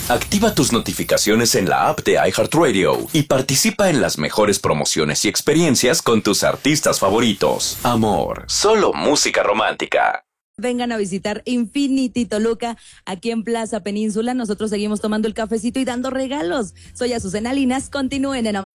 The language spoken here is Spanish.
Activa tus notificaciones en la app de iHeartRadio y participa en las mejores promociones y experiencias con tus artistas favoritos. Amor, solo música romántica. Vengan a visitar Infinity Toluca, aquí en Plaza Península. Nosotros seguimos tomando el cafecito y dando regalos. Soy Azucena Linas, continúen en